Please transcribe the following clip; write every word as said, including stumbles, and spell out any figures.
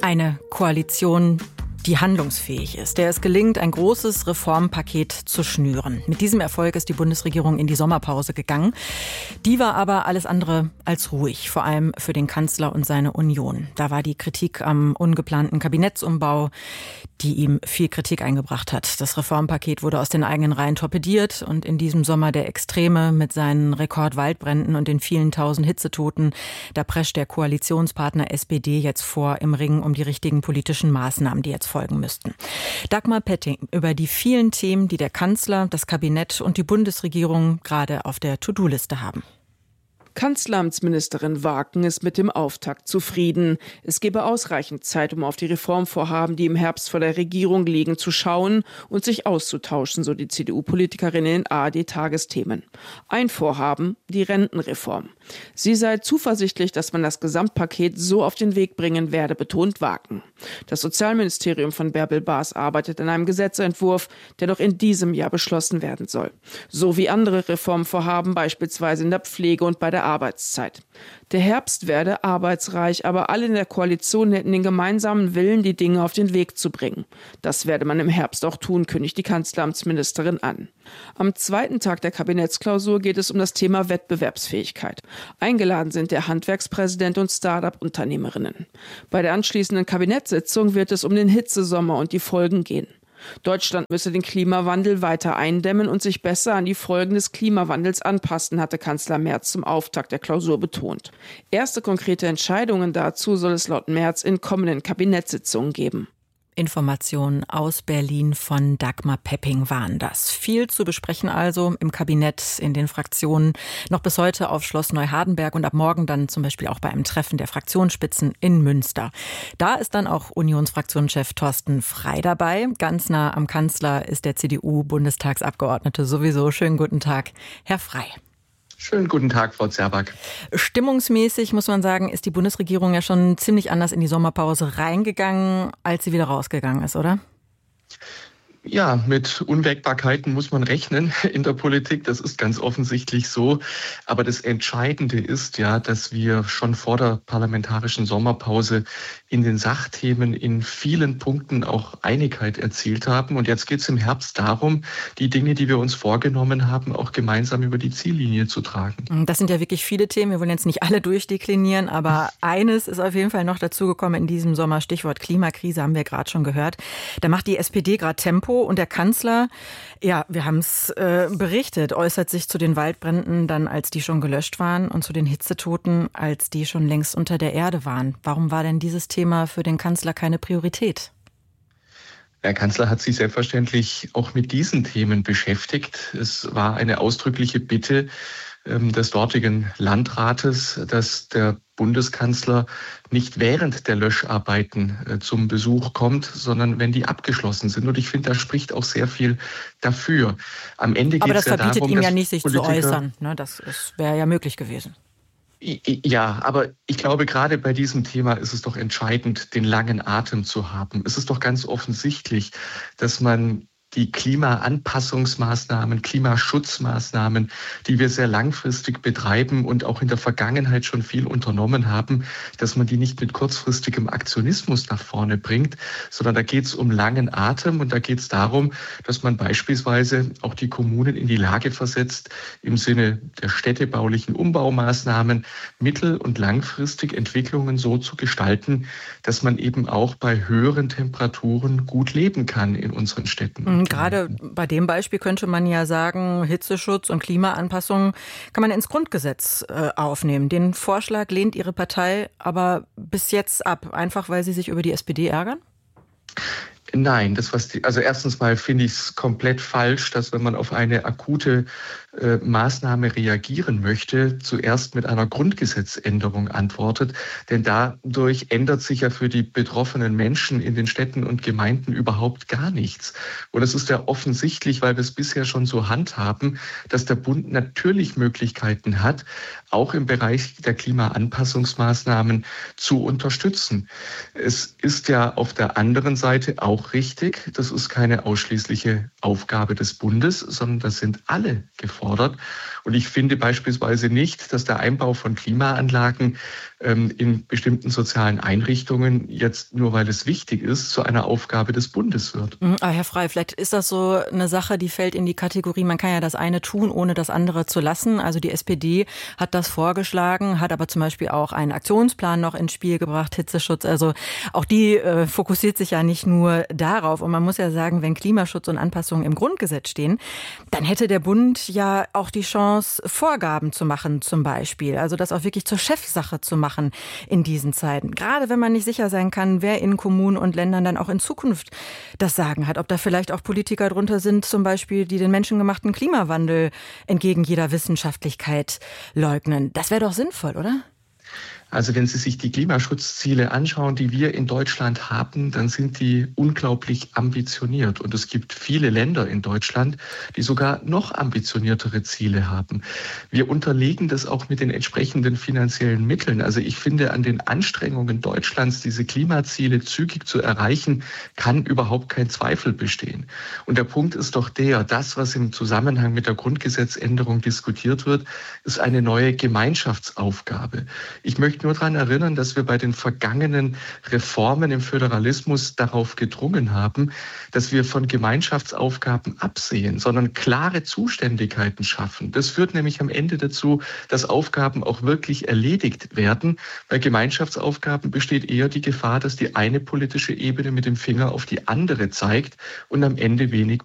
Eine Koalition, die handlungsfähig ist, der es gelingt, ein großes Reformpaket zu schnüren. Mit diesem Erfolg ist die Bundesregierung in die Sommerpause gegangen. Die war aber alles andere als ruhig, vor allem für den Kanzler und seine Union. Da war die Kritik am ungeplanten Kabinettsumbau, die ihm viel Kritik eingebracht hat. Das Reformpaket wurde aus den eigenen Reihen torpediert und in diesem Sommer der Extreme mit seinen Rekordwaldbränden und den vielen tausend Hitzetoten, da prescht der Koalitionspartner S P D jetzt vor im Ring um die richtigen politischen Maßnahmen, die jetzt folgen müssten. Dagmar Petting über die vielen Themen, die der Kanzler, das Kabinett und die Bundesregierung gerade auf der To-Do-Liste haben. Kanzleramtsministerin Waken ist mit dem Auftakt zufrieden. Es gebe ausreichend Zeit, um auf die Reformvorhaben, die im Herbst vor der Regierung liegen, zu schauen und sich auszutauschen, so die C D U-Politikerin in den A R D-Tagesthemen. Ein Vorhaben, die Rentenreform. Sie sei zuversichtlich, dass man das Gesamtpaket so auf den Weg bringen werde, betont Waken. Das Sozialministerium von Bärbel Baas arbeitet an einem Gesetzentwurf, der noch in diesem Jahr beschlossen werden soll. So wie andere Reformvorhaben, beispielsweise in der Pflege und bei der Arbeitszeit. Der Herbst werde arbeitsreich, aber alle in der Koalition hätten den gemeinsamen Willen, die Dinge auf den Weg zu bringen. Das werde man im Herbst auch tun, kündigt die Kanzleramtsministerin an. Am zweiten Tag der Kabinettsklausur geht es um das Thema Wettbewerbsfähigkeit. Eingeladen sind der Handwerkspräsident und Start-up-Unternehmerinnen. Bei der anschließenden Kabinettssitzung wird es um den Hitzesommer und die Folgen gehen. Deutschland müsse den Klimawandel weiter eindämmen und sich besser an die Folgen des Klimawandels anpassen, hatte Kanzler Merz zum Auftakt der Klausur betont. Erste konkrete Entscheidungen dazu soll es laut Merz in kommenden Kabinettssitzungen geben. Informationen aus Berlin von Dagmar Petting waren das. Viel zu besprechen also im Kabinett, in den Fraktionen, noch bis heute auf Schloss Neuhardenberg und ab morgen dann zum Beispiel auch bei einem Treffen der Fraktionsspitzen in Münster. Da ist dann auch Unionsfraktionschef Thorsten Frey dabei. Ganz nah am Kanzler ist der C D U-Bundestagsabgeordnete sowieso. Schönen guten Tag, Herr Frey. Schönen guten Tag, Frau Zerback. Stimmungsmäßig, muss man sagen, ist die Bundesregierung ja schon ziemlich anders in die Sommerpause reingegangen, als sie wieder rausgegangen ist, oder? Ja, mit Unwägbarkeiten muss man rechnen in der Politik. Das ist ganz offensichtlich so. Aber das Entscheidende ist ja, dass wir schon vor der parlamentarischen Sommerpause in den Sachthemen in vielen Punkten auch Einigkeit erzielt haben. Und jetzt geht es im Herbst darum, die Dinge, die wir uns vorgenommen haben, auch gemeinsam über die Ziellinie zu tragen. Das sind ja wirklich viele Themen. Wir wollen jetzt nicht alle durchdeklinieren, aber eines ist auf jeden Fall noch dazugekommen in diesem Sommer. Stichwort Klimakrise haben wir gerade schon gehört. Da macht die S P D gerade Tempo. Und der Kanzler, ja, wir haben es äh, berichtet, äußert sich zu den Waldbränden dann, als die schon gelöscht waren und zu den Hitzetoten, als die schon längst unter der Erde waren. Warum war denn dieses Thema für den Kanzler keine Priorität? Der Kanzler hat sich selbstverständlich auch mit diesen Themen beschäftigt. Es war eine ausdrückliche Bitte ähm, des dortigen Landrates, dass der Bundeskanzler nicht während der Löscharbeiten äh, zum Besuch kommt, sondern wenn die abgeschlossen sind. Und ich finde, da spricht auch sehr viel dafür. Am Ende Aber geht's das ja verbietet darum, ihm ja nicht, sich Politiker, zu äußern. Ne, das das wäre ja möglich gewesen. Ja, aber ich glaube, gerade bei diesem Thema ist es doch entscheidend, den langen Atem zu haben. Es ist doch ganz offensichtlich, dass man die Klimaanpassungsmaßnahmen, Klimaschutzmaßnahmen, die wir sehr langfristig betreiben und auch in der Vergangenheit schon viel unternommen haben, dass man die nicht mit kurzfristigem Aktionismus nach vorne bringt, sondern da geht es um langen Atem und da geht es darum, dass man beispielsweise auch die Kommunen in die Lage versetzt, im Sinne der städtebaulichen Umbaumaßnahmen mittel- und langfristig Entwicklungen so zu gestalten, dass man eben auch bei höheren Temperaturen gut leben kann in unseren Städten. Gerade bei dem Beispiel könnte man ja sagen, Hitzeschutz und Klimaanpassung kann man ins Grundgesetz äh, aufnehmen. Den Vorschlag lehnt Ihre Partei aber bis jetzt ab, einfach weil Sie sich über die S P D ärgern? Nein, das was die, also erstens mal finde ich es komplett falsch, dass wenn man auf eine akute äh, Maßnahme reagieren möchte, zuerst mit einer Grundgesetzänderung antwortet, denn dadurch ändert sich ja für die betroffenen Menschen in den Städten und Gemeinden überhaupt gar nichts. Und es ist ja offensichtlich, weil wir es bisher schon so handhaben, dass der Bund natürlich Möglichkeiten hat, auch im Bereich der Klimaanpassungsmaßnahmen zu unterstützen. Es ist ja auf der anderen Seite auch richtig, das ist keine ausschließliche Aufgabe des Bundes, sondern da sind alle gefordert. Und ich finde beispielsweise nicht, dass der Einbau von Klimaanlagen ähm, in bestimmten sozialen Einrichtungen jetzt nur, weil es wichtig ist, zu einer Aufgabe des Bundes wird. Mhm, aber Herr Frey, vielleicht ist das so eine Sache, die fällt in die Kategorie, man kann ja das eine tun, ohne das andere zu lassen. Also die S P D hat das vorgeschlagen, hat aber zum Beispiel auch einen Aktionsplan noch ins Spiel gebracht, Hitzeschutz. Also auch die äh, fokussiert sich ja nicht nur darauf. Und man muss ja sagen, wenn Klimaschutz und Anpassungen im Grundgesetz stehen, dann hätte der Bund ja auch die Chance, Vorgaben zu machen zum Beispiel. Also das auch wirklich zur Chefsache zu machen in diesen Zeiten. Gerade wenn man nicht sicher sein kann, wer in Kommunen und Ländern dann auch in Zukunft das Sagen hat. Ob da vielleicht auch Politiker drunter sind, zum Beispiel, die den menschengemachten Klimawandel entgegen jeder Wissenschaftlichkeit leugnen. Das wäre doch sinnvoll, oder? Also wenn Sie sich die Klimaschutzziele anschauen, die wir in Deutschland haben, dann sind die unglaublich ambitioniert. Und es gibt viele Länder in Deutschland, die sogar noch ambitioniertere Ziele haben. Wir unterlegen das auch mit den entsprechenden finanziellen Mitteln. Also ich finde, an den Anstrengungen Deutschlands, diese Klimaziele zügig zu erreichen, kann überhaupt kein Zweifel bestehen. Und der Punkt ist doch der, das, was im Zusammenhang mit der Grundgesetzänderung diskutiert wird, ist eine neue Gemeinschaftsaufgabe. Ich möchte nur daran erinnern, dass wir bei den vergangenen Reformen im Föderalismus darauf gedrungen haben, dass wir von Gemeinschaftsaufgaben absehen, sondern klare Zuständigkeiten schaffen. Das führt nämlich am Ende dazu, dass Aufgaben auch wirklich erledigt werden. Bei Gemeinschaftsaufgaben besteht eher die Gefahr, dass die eine politische Ebene mit dem Finger auf die andere zeigt und am Ende wenig